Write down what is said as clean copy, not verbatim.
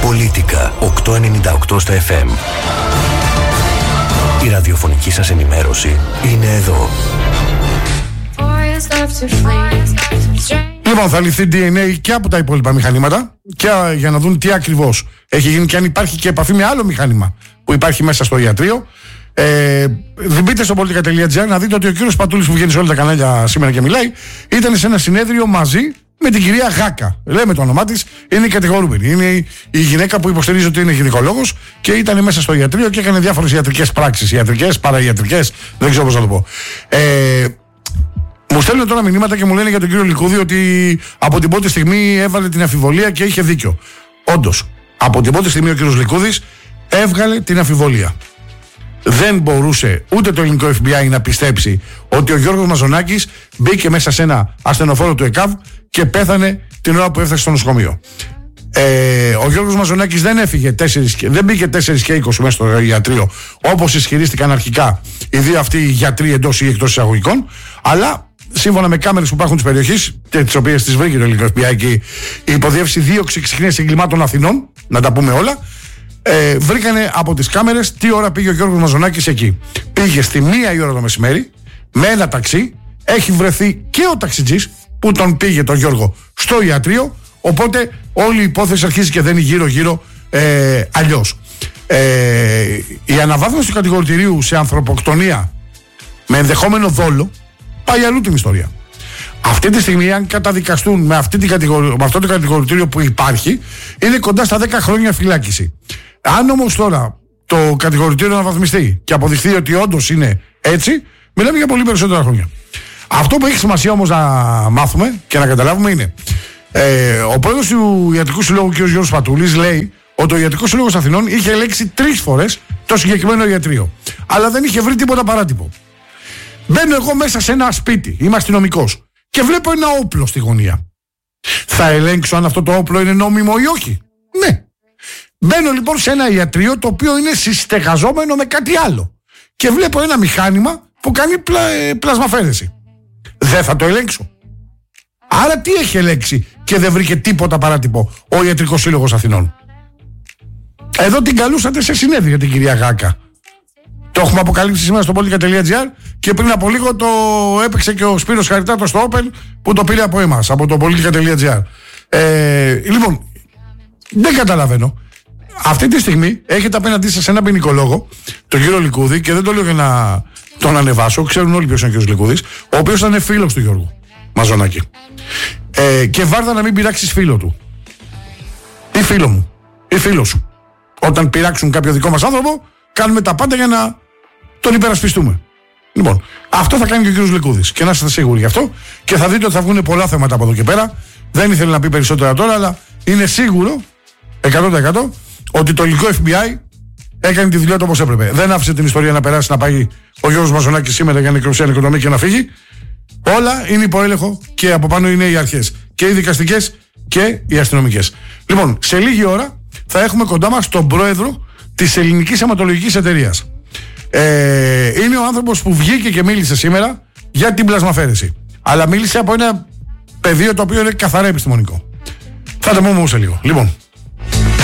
Πολίτικα 898 στα FM. Η ραδιοφωνική σας ενημέρωση είναι εδώ. Λοιπόν, θα ληφθεί DNA και από τα υπόλοιπα μηχανήματα και για να δουν τι ακριβώς έχει γίνει και αν υπάρχει και επαφή με άλλο μηχάνημα που υπάρχει μέσα στο ιατρείο. Μπείτε στο politica.gr να δείτε ότι ο κύριος Πατούλης που βγαίνει σε όλα τα κανάλια σήμερα και μιλάει ήταν σε ένα συνέδριο μαζί με την κυρία Γάκα. Λέμε το όνομά της, είναι η κατηγορούμενη. Είναι η γυναίκα που υποστηρίζει ότι είναι γυναικολόγος και ήταν μέσα στο ιατρείο και έκανε διάφορες ιατρικές πράξεις. Ιατρικές, παραϊατρικές, δεν ξέρω πώς να το πω. Μου στέλνουν τώρα μηνύματα και μου λένε για τον κύριο Λικούδη ότι από την πρώτη στιγμή έβαλε την αμφιβολία και είχε δίκιο. Όντως, από την πρώτη στιγμή ο κύριος Λικούδης έβγαλε την αμφιβολία. Δεν μπορούσε ούτε το ελληνικό FBI να πιστέψει ότι ο Γιώργος Μαζονάκης μπήκε μέσα σε ένα ασθενοφόρο του ΕΚΑΒ και πέθανε την ώρα που έφτασε στο νοσοκομείο. Ο Γιώργος Μαζονάκης δεν μπήκε 4 και 20 μέσα στο ιατρείο όπως ισχυρίστηκαν αρχικά οι δύο αυτοί οι γιατροί εντός ή εκτός εισαγωγικών, αλλά σύμφωνα με κάμερες που υπάρχουν της περιοχής και τις οποίες τις βρήκε το ελληνικό FBI και η υποδιεύθυνση δίωξη ξεχνίας εγκλημάτων Αθηνών, να τα πούμε όλα, βρήκανε από τις κάμερες τι ώρα πήγε ο Γιώργος Μαζονάκης εκεί. Πήγε στη 1 η ώρα το μεσημέρι με ένα ταξί, έχει βρεθεί και ο ταξιτζής που τον πήγε τον Γιώργο στο ιατρείο, οπότε όλη η υπόθεση αρχίζει και δένει γύρω-γύρω αλλιώς. Η αναβάθμιση του κατηγορητηρίου σε ανθρωποκτονία με ενδεχόμενο δόλο πάει αλλού την ιστορία. Αυτή τη στιγμή, αν καταδικαστούν με αυτό το κατηγορητήριο που υπάρχει, είναι κοντά στα 10 χρόνια φυλάκιση. Αν όμως τώρα το κατηγορητήριο αναβαθμιστεί και αποδειχθεί ότι όντως είναι έτσι, μιλάμε για πολύ περισσότερα χρόνια. Αυτό που έχει σημασία όμως να μάθουμε και να καταλάβουμε είναι ο πρόεδρος του Ιατρικού Συλλόγου, κ. Γιώργος Πατούλης, λέει ότι ο Ιατρικός Σύλλογος Αθηνών είχε ελέγξει 3 φορές το συγκεκριμένο ιατρείο, αλλά δεν είχε βρει τίποτα παράτυπο. Μπαίνω εγώ μέσα σε ένα σπίτι, είμαι αστυνομικός, και βλέπω ένα όπλο στη γωνία. Θα ελέγξω αν αυτό το όπλο είναι νόμιμο ή όχι? Ναι. Μπαίνω λοιπόν σε ένα ιατρείο το οποίο είναι συστεγαζόμενο με κάτι άλλο και βλέπω ένα μηχάνημα που κάνει πλασμαφαίρεση. Δεν θα το ελέγξω? Άρα τι έχει ελέγξει και δεν βρήκε τίποτα παράτυπο ο Ιατρικός Σύλλογος Αθηνών? Εδώ την καλούσατε σε συνέδριο την κυρία Γάκα. Το έχουμε αποκαλύψει σήμερα στο politica.gr και πριν από λίγο το έπαιξε και ο Σπύρος Χαριτάτος στο Open που το πήρε από εμάς, από το politica.gr. Λοιπόν, δεν καταλαβαίνω. Αυτή τη στιγμή έχετε απέναντί σας έναν ποινικολόγο, τον κύριο Λικούδη, και δεν το λέω για να τον ανεβάσω, ξέρουν όλοι ποιος είναι ο κύριος Λικούδης, ο οποίος ήταν φίλος του Γιώργου Μαζονάκη. Και βάρδα να μην πειράξεις φίλο του. Ή φίλο μου, ή φίλο σου. Όταν πειράξουν κάποιο δικό μας άνθρωπο, κάνουμε τα πάντα για να τον υπερασπιστούμε. Λοιπόν, αυτό θα κάνει και ο κύριος Λικούδης. Και να είστε σίγουροι γι' αυτό. Και θα δείτε ότι θα βγουν πολλά θέματα από εδώ και πέρα. Δεν ήθελε να πει περισσότερα τώρα, αλλά είναι σίγουρο 100% ότι το ελληνικό FBI έκανε τη δουλειά του όπως έπρεπε. Δεν άφησε την ιστορία να περάσει, να πάει ο Γιώργος Μαζονάκης σήμερα για νεκροψία νοικοδομή και να φύγει. Όλα είναι υπό έλεγχο και από πάνω είναι οι αρχές. Και οι δικαστικές και οι αστυνομικές. Λοιπόν, σε λίγη ώρα θα έχουμε κοντά μας τον πρόεδρο της Ελληνικής Αιματολογικής Εταιρείας. Είναι ο άνθρωπος που βγήκε και μίλησε σήμερα για την πλασμαφαίρεση. Αλλά μίλησε από ένα πεδίο το οποίο είναι καθαρά επιστημονικό. Θα τα πούμε όμως σε λίγο. Λοιπόν.